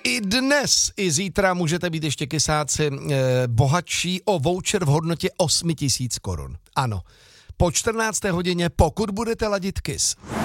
I dnes, i zítra můžete být ještě kysáci bohatší o voucher v hodnotě 8 000 korun. Ano, po 14. hodině, pokud budete ladit KISS.